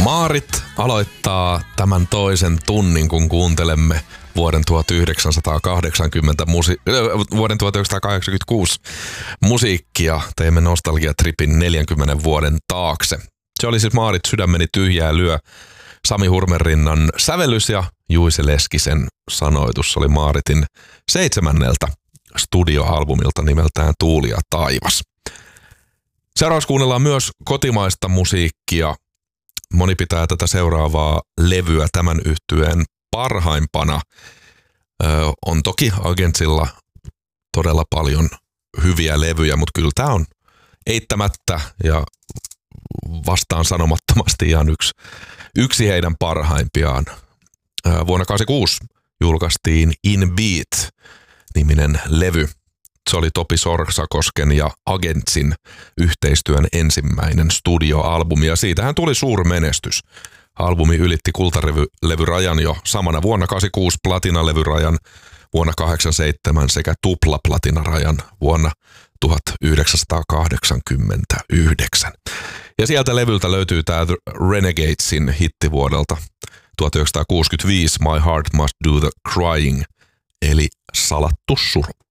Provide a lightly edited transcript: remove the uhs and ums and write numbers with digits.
Maarit aloittaa tämän toisen tunnin, kun kuuntelemme vuoden 1986 musiikkia. Teimme nostalgiatripin 40 vuoden taakse. Se oli siis Maarit, Sydämeni tyhjää lyö. Sami Hurmenrinnan sävellys ja Juise Leskisen sanoitus. Se oli Maaritin 7. studioalbumilta nimeltään Tuuli ja taivas. Seuraavaksi kuunnellaan myös kotimaista musiikkia. Moni pitää tätä seuraavaa levyä tämän yhtyeen parhaimpana. On toki Agentsilla todella paljon hyviä levyjä, mutta kyllä tämä on eittämättä ja vastaan sanomattomasti ihan yksi heidän parhaimpiaan. Vuonna 1986 julkaistiin In Beat-niminen levy. Se oli Topi Sorsakosken ja Agentsin yhteistyön ensimmäinen studioalbumi ja siitähän tuli suurmenestys. Albumi ylitti kultalevyrajan jo samana vuonna 1986, platinalevyrajan vuonna 1987 sekä tuplaplatinarajan vuonna 1989. Ja sieltä levyltä löytyy tämä Renegadesin hitti vuodelta 1965, My Heart Must Do the Crying, eli Salattu suru.